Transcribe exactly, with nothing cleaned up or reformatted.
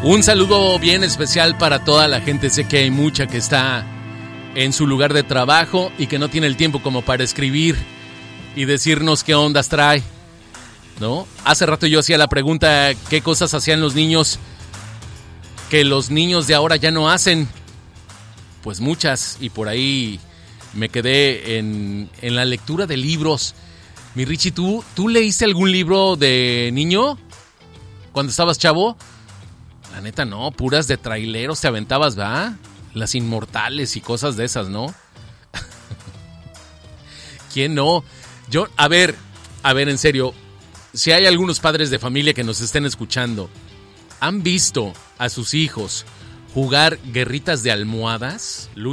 Un saludo bien especial para toda la gente. Sé que hay mucha que está en su lugar de trabajo y que no tiene el tiempo como para escribir y decirnos qué ondas trae, ¿no? Hace rato yo hacía la pregunta, ¿qué cosas hacían los niños que los niños de ahora ya no hacen? Pues muchas, y por ahí me quedé en, en la lectura de libros. Mi Richie, ¿tú, ¿tú leíste algún libro de niño cuando estabas chavo? La neta no, puras de traileros te aventabas, ¿va? Las Inmortales y cosas de esas, ¿no? ¿Quién no? Yo, a ver, a ver, en serio, si hay algunos padres de familia que nos estén escuchando, ¿han visto a sus hijos jugar guerritas de almohadas?